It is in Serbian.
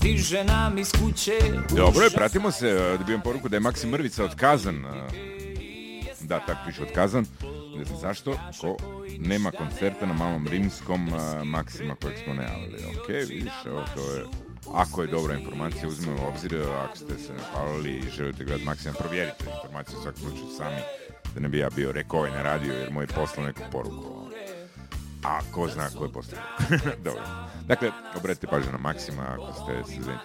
Stiže nam iz kuće. Dobro je, pratimo se, dobijem poruku da je Maksim Mrvica otkazan. Da, tako piše, otkazan. Ne znam zašto, ko nema koncerta na Malom Rimskom Maksima kojeg smo najavili. Ok, vidiš, evo, to je, ako je dobra informacija, uzmemo u obzir, ako ste se napalili i želite gledati Maksima, provjerite informaciju u svakom slučaju sami, da ne bi ja bio rekao na radio, jer mu je poslao neku poruku. A ko zna ko je poslao. Dobro. Dakle, obratite pažnju na Maksima ako ste se